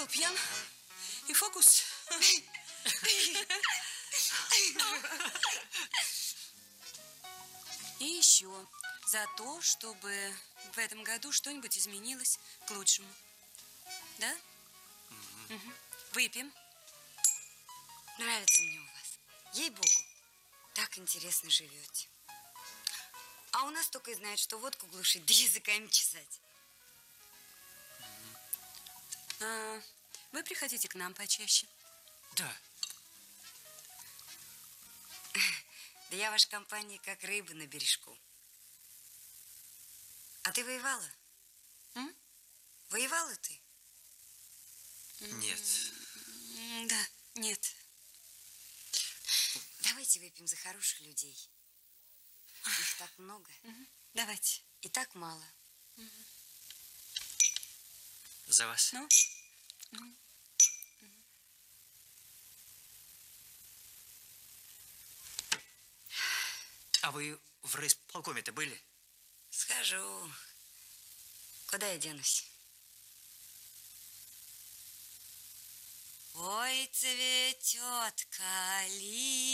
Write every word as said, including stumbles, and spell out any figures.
пьян. И фокус. И еще за то, чтобы в этом году что-нибудь изменилось к лучшему. Да? Угу. Угу. Выпьем. Нравится мне у вас. Ей-богу, так интересно живете. А у нас только и знает, что водку глушить, да языками чесать. А, вы приходите к нам почаще. Да. Да я в вашей компании как рыба на бережку. А ты воевала? М? Воевала ты? Нет. Да, нет. Давайте выпьем за хороших людей. Их так много. Угу. Давайте. И так мало. Угу. За вас. Ну? Угу. А вы в райисполкоме-то были? Схожу. Куда я денусь? Ой, цветет калина.